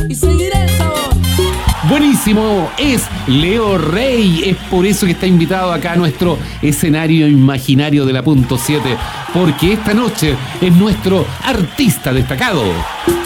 y seguirá el sabor. Buenísimo, es Leo Rey, es por eso que está invitado acá a nuestro escenario imaginario de la Punto 7, porque esta noche es nuestro artista destacado.